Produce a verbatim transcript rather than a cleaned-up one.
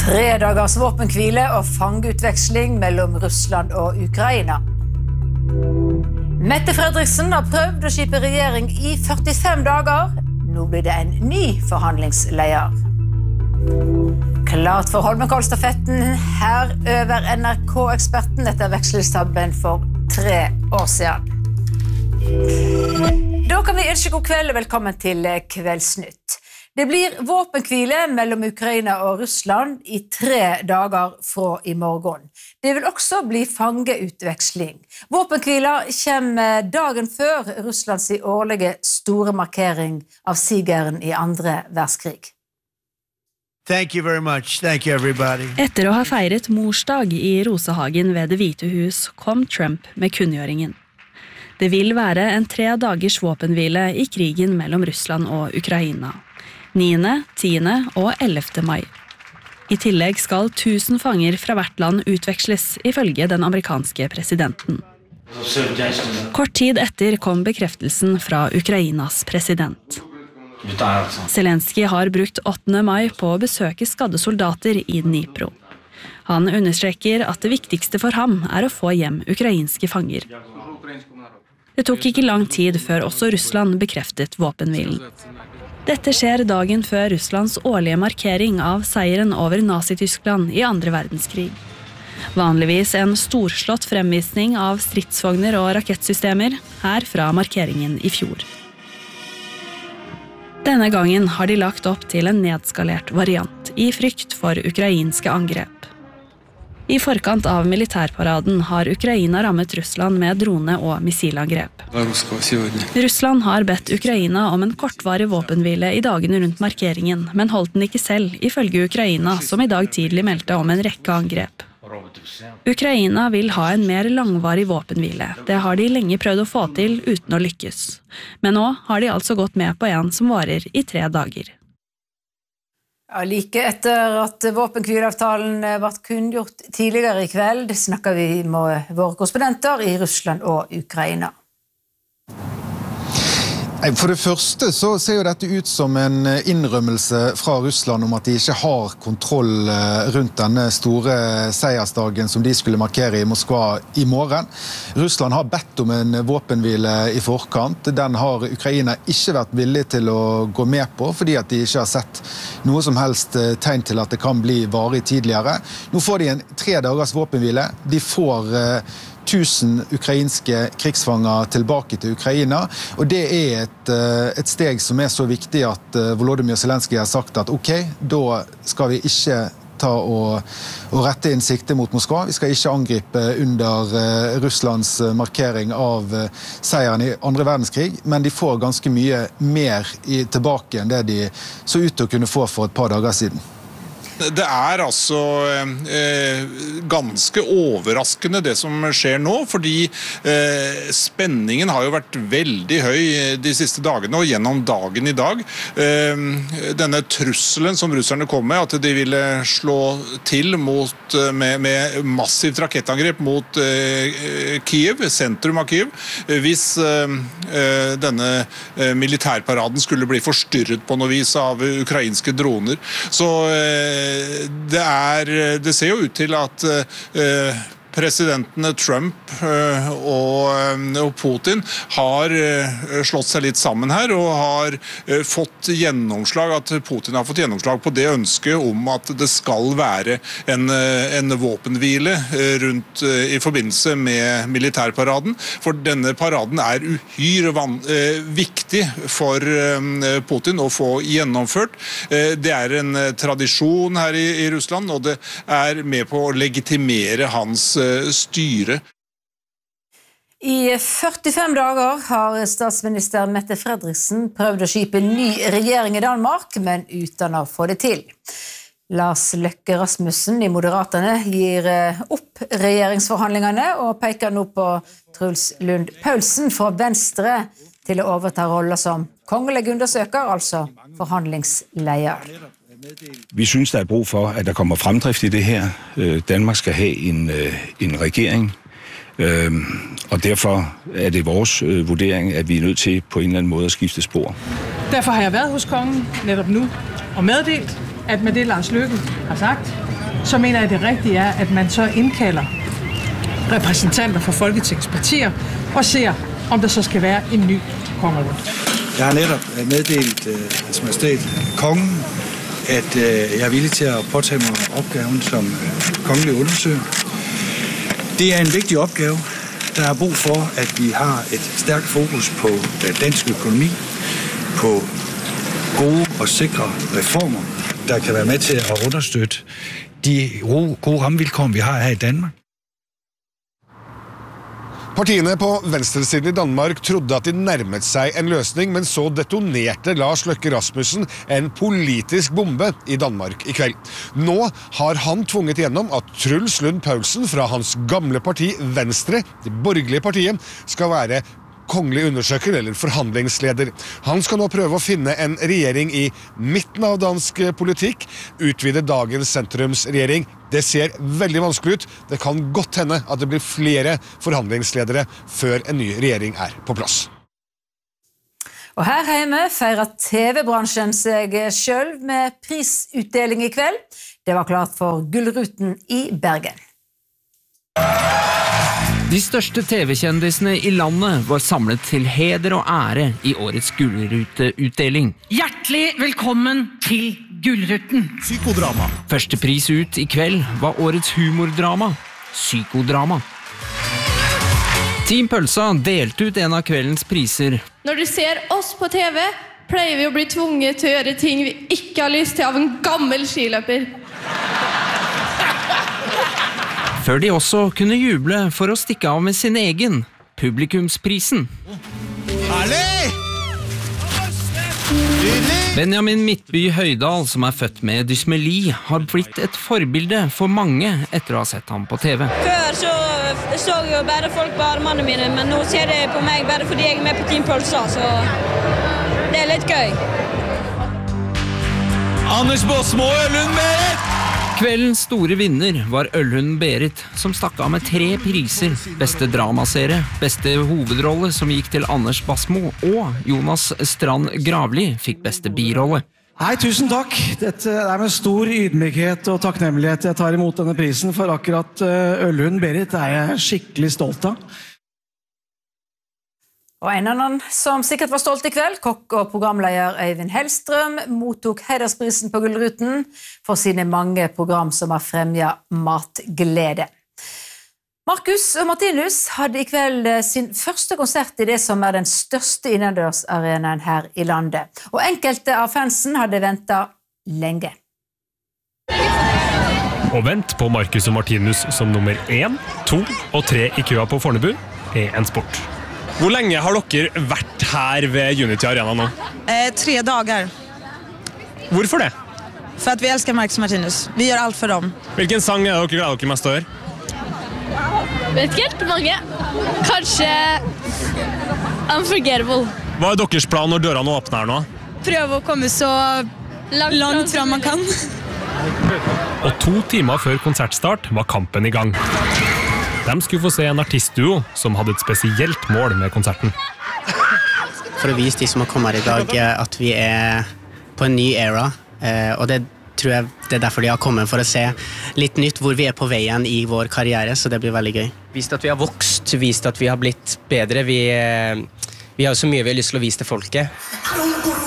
Tre dagers våpenhvile og fangeutveksling mellom Russland og Ukraina. Mette Frederiksen har prøvd å skipe regjering i førtifem dager. Nå blir det en ny forhandlingsleder. Klart for Holmenkollstafetten her over N R K-eksperten etter vekslingstabben for tre år siden. Da kan vi ønske god kveld og velkommen til Kveldsnytt. Det blir våpenhvile mellom Ukraina og Russland i tre dager fra i morgen. Det vil også bli fangeutveksling. Våpenhvila kommer dagen før Russlands årlige store markering av sigeren i andre verdenskrig. Thank you very much. Thank you everybody. Etter å ha feiret morsdag i Rosehagen ved Det hvite hus kom Trump med kunngjøringen. Det vil være en tre dagers våpenhvile i krigen mellom Russland og Ukraina. niende, tiende og ellevte mai. I tillegg skal tusen fanger fra hvert land utveksles, ifølge den amerikanske presidenten. Kort tid etter kom bekreftelsen fra Ukrainas president. Zelensky har brukt åttende mai på å besøke skadde soldater i Dnipro. Han understreker at det viktigste for ham er å få hjem ukrainske fanger. Det tok ikke lang tid før også Russland bekreftet våpenhvilen. Dette skjer dagen før Russlands årlige markering av seieren over Nazi-Tyskland i andre verdenskrig. Vanligvis en storslått fremvisning av stridsvogner og rakettsystemer, her fra markeringen i fjor. Denne gangen har de lagt opp til en nedskalert variant, i frykt for ukrainske angrep. I forkant av militærparaden har Ukraina rammet Russland med drone- og missilangrep. Russland har bedt Ukraina om en kortvarig våpenhvile i dagene rundt markeringen, men holdt den ikke selv, ifølge Ukraina, som i dag tidlig meldte om en rekke angrep. Ukraina vil ha en mer langvarig våpenhvile. Det har de lenge prøvd å få til uten å lykkes. Men nå har de altså gått med på en som varer i tre dager. Ja, like etter at våpenhvileavtalen ble kunngjort tidligere i kveld, snakker vi med våre korrespondenter i Russland og Ukraina. For det første så ser jo dette ut som en innrømmelse fra Russland om at de ikke har kontroll rundt denne store seiersdagen som de skulle markere i Moskva i morgen. Russland har bedt om en våpenhvile i forkant. Den har Ukraina ikke vært villig til å gå med på, fordi at de ikke har sett noe som helst tegn til at det kan bli varig tidligere. Nå får de en tre dagers våpenhvile. De får tusen ukrainske krigsfanger tilbake til Ukraina, og det er et, et steg som er så viktig at Volodymyr Zelensky har sagt at ok, da skal vi ikke ta og, og rette inn sikte mot Moskva. Vi skal ikke angripe under uh, Russlands markering av uh, seieren i andre verdenskrig, men de får ganske mye mer i, tilbake enn det de så ut til å kunne få for et par dager siden. Det er altså eh, ganske overraskende det som skjer nå, fordi eh, spenningen har jo vært veldig høy de siste dagene og gjennom dagen i dag. Eh, denne trusselen som russerne kom med, at de ville slå til mot, med, med massivt rakettangrep mot eh, Kiev, sentrum av Kiev, hvis eh, denne eh, militærparaden skulle bli forstyrret på noe vis av ukrainske droner. Så eh, Det, er, det ser jo ut til at uh, presidentene Trump uh, og, og Putin har uh, slått seg litt sammen her og har uh, fått gjennomslag, at Putin har fått gjennomslag på det ønsket om at det skal være en, uh, en våpenhvile uh, rundt uh, i forbindelse med militærparaden, for denne paraden er uhyre van, uh, viktig for uh, Putin å få gjennomført. Uh, det er en uh, tradisjon her i, i Russland, og det er med på å legitimere hans uh, styre. I førtifem dager har statsminister Mette Frederiksen prøvd å skipe en ny regjering i Danmark, men uten å få det til. Lars Løkke Rasmussen i Moderaterne gir opp regjeringsforhandlingene og peker nå på Truls Lund Poulsen fra Venstre til å overta rollen som kongelig undersøker, altså forhandlingsleder. Vi synes, der er brug for, at der kommer fremdrift i det her. Danmark skal have en, en regering, og derfor er det vores vurdering, at vi er nødt til på en eller anden måde at skifte spor. Derfor har jeg været hos kongen netop nu og meddelt, at med det Lars Løkke har sagt, så mener jeg det rigtige er, at man så indkalder repræsentanter for Folketingets partier og ser, om der så skal være en ny kongeråd. Jeg har netop meddelt uh, Hans Majestet kongen, at uh, jeg er villig til at påtage mig opgaven som uh, kongelig undersøger. Det er en vigtig opgave. Der er brug for, at vi har et stærkt fokus på uh, dansk økonomi, på gode og sikre reformer, der kan være med til at understøtte de gode rammevilkår, vi har her i Danmark. Partiene på venstresiden i Danmark trodde at de nærmet seg en løsning, men så detonerte Lars Løkke Rasmussen en politisk bombe i Danmark i kveld. Nå har han tvunget igjennom at Truls Lund Poulsen fra hans gamle parti Venstre, det borgerlige partiet, skal være kongelig undersøker eller forhandlingsleder. Han skal nå prøve å finne en regjering i midten av dansk politikk, utvide dagens sentrumsregjering. Det ser veldig vanskelig ut. Det kan godt hende at det blir flere forhandlingsledere før en ny regjering er på plass. Og her hjemme feirer T V-bransjen seg selv med prisutdeling i kveld. Det var klart for Gullruten i Bergen. De største T V-kjendisene i landet var samlet til heder og ære i årets Gullruteutdeling. Hjertelig velkommen til Gullruten. Psykodrama. Første pris ut i kveld var årets humordrama, Psykodrama. Team Pølsa delte ut en av kveldens priser. Når du ser oss på T V, pleier vi å bli tvunget til å gjøre ting vi ikke har lyst til av en gammel skiløper. Før de også kunne juble for å stikke av med sin egen publikumsprisen. Herlig! Benjamin Midtby Høydal, som er født med dysmeli, har blitt et forbilde for mange etter å ha sett ham på T V. Før så så jo bare folk på armene mine, men nå ser de på meg bare fordi jeg er med på Team Pølsa, så det er litt gøy. Anders Båsmo Ølund Berit! Kveldens store vinner var Ølund Berit, som stakk av med tre priser. Beste dramaserie, beste hovedrolle som gikk til Anders Basmo, og Jonas Strand Gravli fikk beste birolle. Hei, tusen takk. Dette er med stor ydmykhet og takknemlighet jeg tar imot denne prisen, for akkurat Ølund Berit er jeg skikkelig stolt av. Og en annen som sikkert var stolt i kveld, kokk og programleder Øyvind Hellstrøm, mottok hedersprisen på Gullruten for sine mange program som har fremmet matglede. Markus og Martinus hadde i kveld sin første konsert i det som er den største innendørsarenaen her i landet. Og enkelte av fansen hadde ventet lenge. Å vente på Markus og Martinus som nummer én, to og tre i køa på Fornebu er en sport. Hvor lenge har dere vært her ved Unity Arena nå? Eh, tre dager. Hvorfor det? For at vi elsker Markus og Martinus. Vi gjør alt for dem. Hvilken sang er dere gleder dere mest å høre? Vet ikke helt mange. Kanskje Unforgettable. Hva er deres plan når dørene åpner her nå? Prøve å komme så langt, langt fram man kan. Og to timer før konsertstart var kampen i gang. De skulle få se en artistduo som hadde et spesielt mål med konserten. For å vise de som har kommet her i dag at vi er på en ny era, og det tror jeg det er derfor de har kommet, for å se litt nytt hvor vi er på veien i vår karriere, så det blir veldig gøy. Vist at vi har vokst, vist at vi har blitt bedre, vi, vi har så mye vi har lyst til å vise til folket.